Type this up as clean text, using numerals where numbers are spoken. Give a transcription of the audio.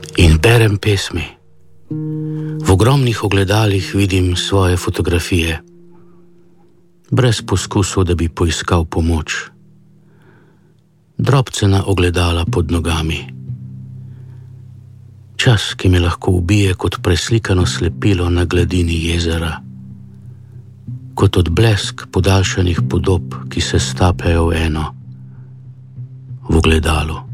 In berem pesmi. V ogromnih ogledalih vidim svoje fotografije, brez poskusov, da bi poiskal pomoč. Drobcena ogledala pod nogami. Čas, ki me lahko ubije kot preslikano slepilo na gladini jezera, kot odblesk podaljšanih podob, ki se stapejo v eno, v ogledalu.